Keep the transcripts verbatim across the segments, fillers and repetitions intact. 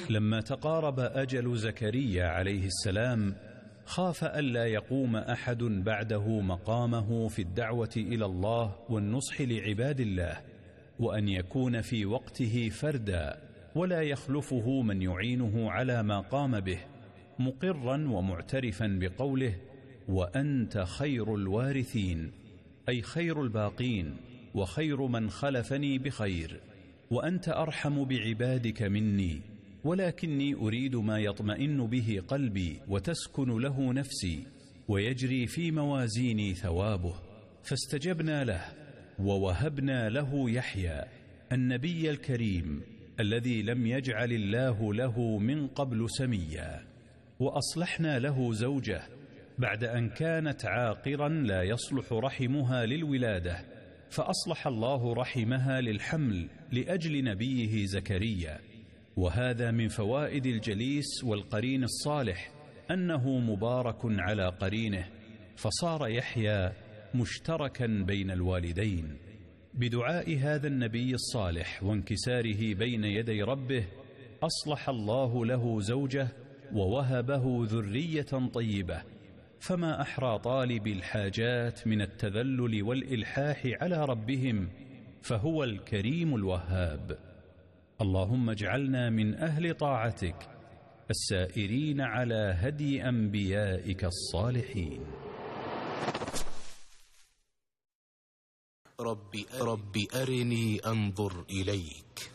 لما تقارب أجل زكريا عليه السلام خاف ألا يقوم أحد بعده مقامه في الدعوة إلى الله والنصح لعباد الله، وأن يكون في وقته فردا ولا يخلفه من يعينه على ما قام به، مقرا ومعترفا بقوله: وأنت خير الوارثين، أي خير الباقين وخير من خلفني بخير، وأنت أرحم بعبادك مني، ولكني أريد ما يطمئن به قلبي وتسكن له نفسي ويجري في موازيني ثوابه. فاستجبنا له ووهبنا له يحيى النبي الكريم الذي لم يجعل الله له من قبل سميا، وأصلحنا له زوجه بعد أن كانت عاقرا لا يصلح رحمها للولادة، فأصلح الله رحمها للحمل لأجل نبيه زكريا. وهذا من فوائد الجليس والقرين الصالح، أنه مبارك على قرينه، فصار يحيى مشتركا بين الوالدين. بدعاء هذا النبي الصالح وانكساره بين يدي ربه أصلح الله له زوجه ووهبه ذرية طيبة، فما أحرى طالب الحاجات من التذلل والإلحاح على ربهم، فهو الكريم الوهاب. اللهم اجعلنا من أهل طاعتك السائرين على هدي أنبيائك الصالحين. رب, رب أرني أنظر إليك.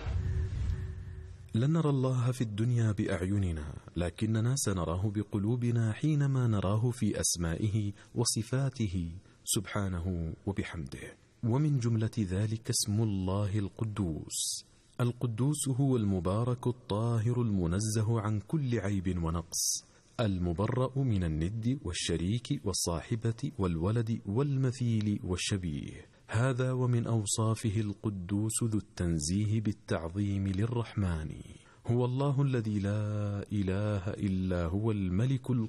لن نرى الله في الدنيا بأعيننا، لكننا سنراه بقلوبنا حينما نراه في أسمائه وصفاته سبحانه وبحمده. ومن جملة ذلك اسم الله القدوس. القدوس هو المبارك الطاهر المنزه عن كل عيب ونقص، المبرأ من الند والشريك والصاحبة والولد والمثيل والشبيه. هذا ومن أوصافه القدوس ذو التنزيه بالتعظيم للرحمن. هو الله الذي لا إله إلا هو الملك